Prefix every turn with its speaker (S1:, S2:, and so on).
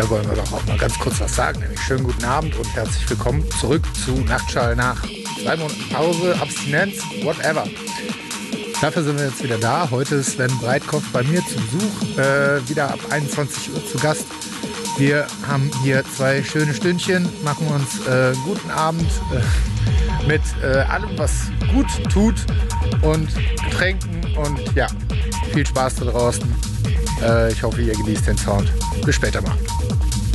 S1: Da wollen wir doch auch mal ganz kurz was sagen, nämlich schönen guten Abend und herzlich willkommen zurück zu Nachtschall nach 2 Monaten Pause, Abstinenz, whatever. Dafür sind wir jetzt wieder da. Heute ist Sven Breitkopf bei mir zu Besuch, wieder ab 21 Uhr zu Gast. Wir haben hier 2 schöne Stündchen, machen uns guten Abend mit allem, was gut tut und Getränken und ja, viel Spaß da draußen. Ich hoffe, ihr genießt den Sound. Bis später mal.